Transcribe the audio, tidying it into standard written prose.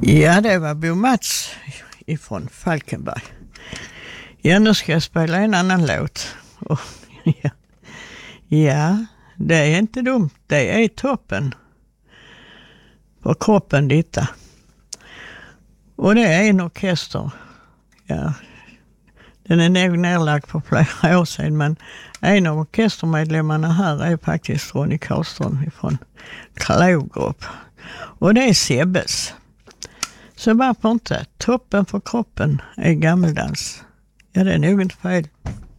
Ja, det var Bo Mats ifrån Falkenberg. Ja, nu ska jag spela en annan låt. Ja, det är inte dumt. Det är toppen på kroppen ditta. Och det är en orkester. Ja, den är nog nedlagd för flera år sedan, men en av orkestermedlemmarna här är faktiskt Ronny Karlström ifrån Klågrupp. Och det är Sebbes. Så varför inte? Toppen för kroppen är gammeldans. Ja, det är nog inte fel.